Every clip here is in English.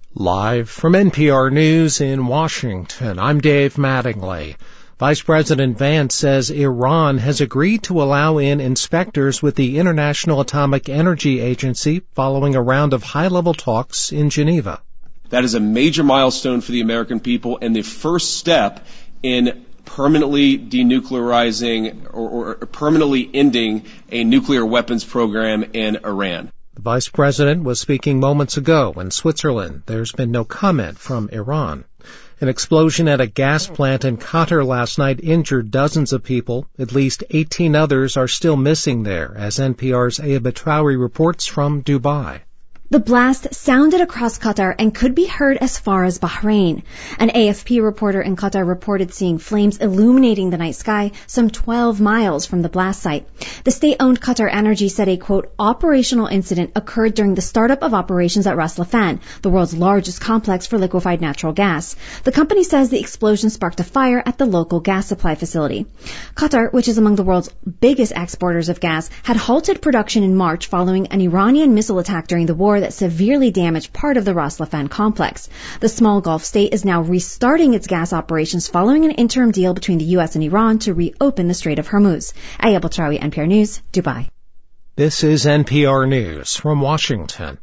Live from NPR News in Washington, I'm Dave Mattingly. Vice President Vance says Iran has agreed to allow in inspectors with the International Atomic Energy Agency following a round of high-level talks in Geneva. That is a major milestone for the American people and the first step in permanently denuclearizing or permanently ending a nuclear weapons program in Iran. The Vice President was speaking moments ago in Switzerland. There's been no comment from Iran. An explosion at a gas plant in Qatar last night injured dozens of people. At least 18 others are still missing there, as NPR's Aya Batrawi reports from Dubai. The blast sounded across Qatar and could be heard as far as Bahrain. An AFP reporter in Qatar reported seeing flames illuminating the night sky some 12 miles from the blast site. The state-owned Qatar Energy said a, quote, operational incident occurred during the startup of operations at Ras Laffan, the world's largest complex for liquefied natural gas. The company says the explosion sparked a fire at the local gas supply facility. Qatar, which is among the world's biggest exporters of gas, had halted production in March following an Iranian missile attack during the war that severely damaged part of the Ras Laffan complex. The small Gulf state is now restarting its gas operations following an interim deal between the U.S. and Iran to reopen the Strait of Hormuz. Aya Batrawi, NPR News, Dubai. This is NPR News from Washington.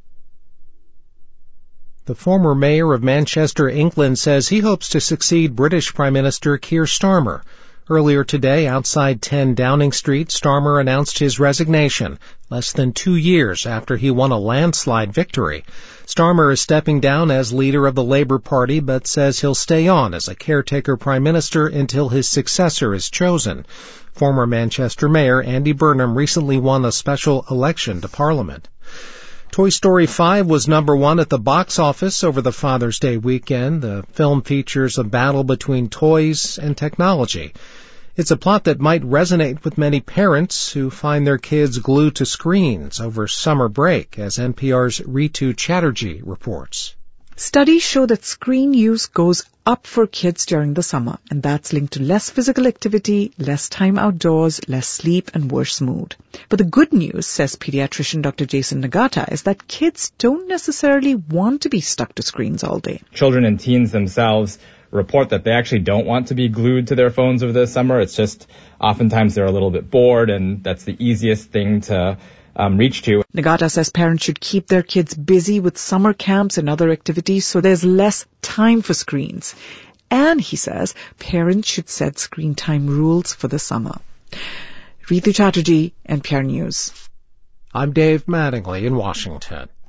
The former mayor of Manchester, England, says he hopes to succeed British Prime Minister Keir Starmer. Earlier today, outside 10 Downing Street, Starmer announced his resignation, less than 2 years after he won a landslide victory. Starmer is stepping down as leader of the Labour Party, but says he'll stay on as a caretaker prime minister until his successor is chosen. Former Manchester Mayor Andy Burnham recently won a special election to Parliament. Toy Story 5 was number 1 at the box office over the Father's Day weekend. The film features a battle between toys and technology. It's a plot that might resonate with many parents who find their kids glued to screens over summer break, as NPR's Ritu Chatterjee reports. Studies show that screen use goes up for kids during the summer, and that's linked to less physical activity, less time outdoors, less sleep, and worse mood. But the good news, says pediatrician Dr. Jason Nagata, is that kids don't necessarily want to be stuck to screens all day. Children and teens themselves report that they actually don't want to be glued to their phones over the summer. It's just oftentimes they're a little bit bored, and that's the easiest thing to reach to. Nagata says parents should keep their kids busy with summer camps and other activities so there's less time for screens. And he says parents should set screen time rules for the summer. Ritu Chatterjee, NPR News. I'm Dave Mattingly in Washington.